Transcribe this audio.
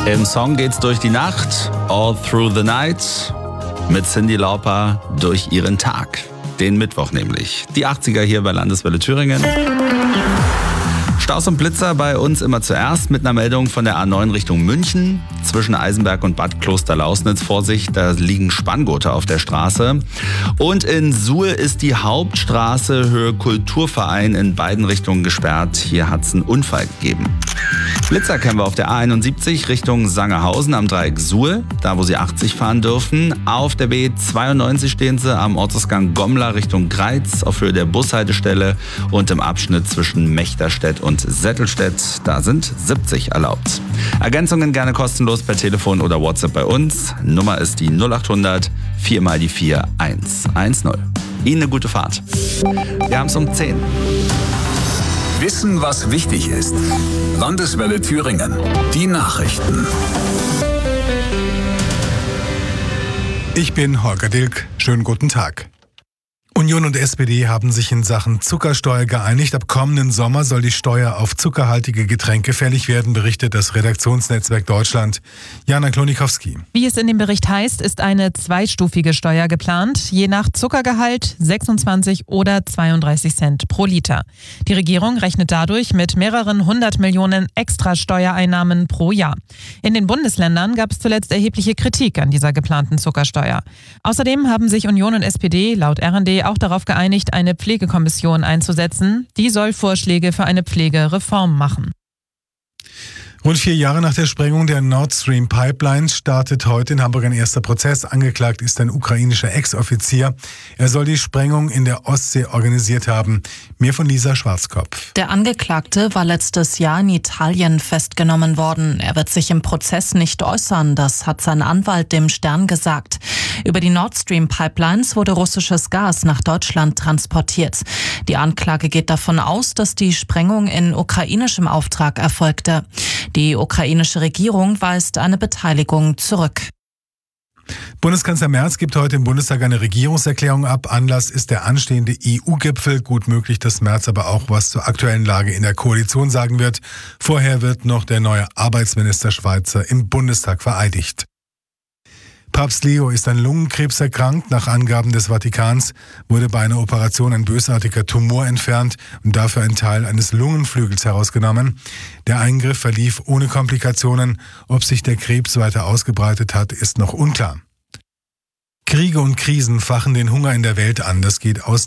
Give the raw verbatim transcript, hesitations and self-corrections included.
Im Song geht's durch die Nacht, All Through the Night, mit Cyndi Lauper durch ihren Tag. Den Mittwoch nämlich. Die achtziger hier bei Landeswelle Thüringen. Staus und Blitzer bei uns immer zuerst mit einer Meldung von der A neun Richtung München. Zwischen Eisenberg und Bad Klosterlausnitz, Vorsicht, da liegen Spanngurte auf der Straße. Und in Suhl ist die Hauptstraße Höhe Kulturverein in beiden Richtungen gesperrt. Hier hat es einen Unfall gegeben. Blitzer kennen wir auf der A einundsiebzig Richtung Sangerhausen am Dreieck Suhl, da wo Sie achtzig fahren dürfen. Auf der B zweiundneunzig stehen Sie am Ortsausgang Gommler Richtung Greiz auf Höhe der Bushaltestelle und im Abschnitt zwischen Mechterstedt und Settelstedt, da sind siebzig erlaubt. Ergänzungen gerne kostenlos per Telefon oder WhatsApp bei uns. Nummer ist die null achthundert vier mal die vier eins eins null. Ihnen eine gute Fahrt. Wir haben es um zehn. Wissen, was wichtig ist. Landeswelle Thüringen. Die Nachrichten. Ich bin Holger Dilk. Schönen guten Tag. Union und S P D haben sich in Sachen Zuckersteuer geeinigt. Ab kommenden Sommer soll die Steuer auf zuckerhaltige Getränke fällig werden, berichtet das Redaktionsnetzwerk Deutschland. Jana Klonikowski. Wie es in dem Bericht heißt, ist eine zweistufige Steuer geplant, je nach Zuckergehalt sechsundzwanzig oder zweiunddreißig Cent pro Liter. Die Regierung rechnet dadurch mit mehreren hundert Millionen extra Steuereinnahmen pro Jahr. In den Bundesländern gab es zuletzt erhebliche Kritik an dieser geplanten Zuckersteuer. Außerdem haben sich Union und S P D laut R und D auch darauf geeinigt, eine Pflegekommission einzusetzen. Die soll Vorschläge für eine Pflegereform machen. Rund vier Jahre nach der Sprengung der Nord Stream Pipeline startet heute in Hamburg ein erster Prozess. Angeklagt ist ein ukrainischer Ex-Offizier. Er soll die Sprengung in der Ostsee organisiert haben. Mehr von Lisa Schwarzkopf. Der Angeklagte war letztes Jahr in Italien festgenommen worden. Er wird sich im Prozess nicht äußern, das hat sein Anwalt dem Stern gesagt. Über die Nord Stream Pipelines wurde russisches Gas nach Deutschland transportiert. Die Anklage geht davon aus, dass die Sprengung in ukrainischem Auftrag erfolgte. Die ukrainische Regierung weist eine Beteiligung zurück. Bundeskanzler Merz gibt heute im Bundestag eine Regierungserklärung ab. Anlass ist der anstehende E U-Gipfel. Gut möglich, dass Merz aber auch was zur aktuellen Lage in der Koalition sagen wird. Vorher wird noch der neue Arbeitsminister Schweizer im Bundestag vereidigt. Papst Leo ist an Lungenkrebs erkrankt. Nach Angaben des Vatikans wurde bei einer Operation ein bösartiger Tumor entfernt und dafür ein Teil eines Lungenflügels herausgenommen. Der Eingriff verlief ohne Komplikationen. Ob sich der Krebs weiter ausgebreitet hat, ist noch unklar. Kriege und Krisen fachen den Hunger in der Welt an. Das geht aus